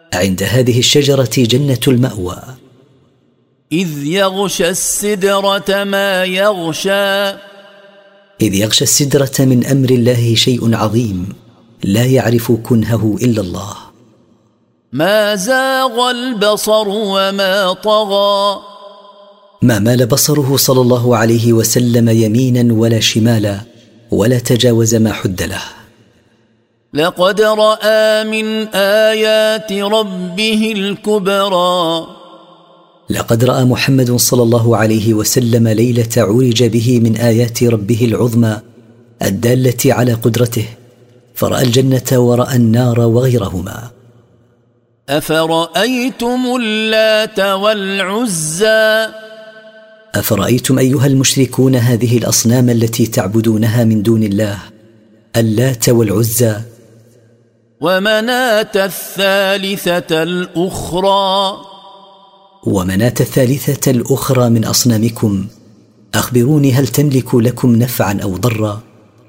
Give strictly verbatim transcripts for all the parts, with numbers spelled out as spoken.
عند هذه الشجرة جنة المأوى. إذ يغشى السدرة ما يغشى إذ يغشى السدرة من أمر الله شيء عظيم لا يعرف كنهه إلا الله. ما زاغ البصر وما طغى ما مال بصره صلى الله عليه وسلم يمينا ولا شمالا ولا تجاوز ما حد له. لقد رأى من آيات ربه الكبرى لقد رأى محمد صلى الله عليه وسلم ليلة عرج به من آيات ربه العظمى الدالة على قدرته، فرأى الجنة ورأى النار وغيرهما. أفرأيتم اللات والعزى أفرأيتم أيها المشركون هذه الأصنام التي تعبدونها من دون الله، اللات والعزى، ومناة الثالثة الأخرى ومناة الثالثة الأخرى من أصنامكم، أخبروني هل تملك لكم نفعا أو ضرا؟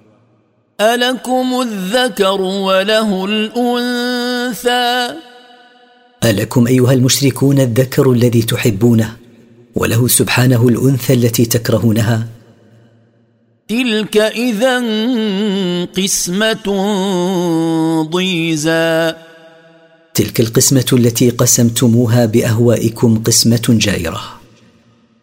ألكم الذكر وله الأنثى ألكم أيها المشركون الذكر الذي تحبونه وله سبحانه الأنثى التي تكرهونها؟ تلك إذا قسمة ضيزى تلك القسمة التي قسمتموها بأهوائكم قسمة جائرة.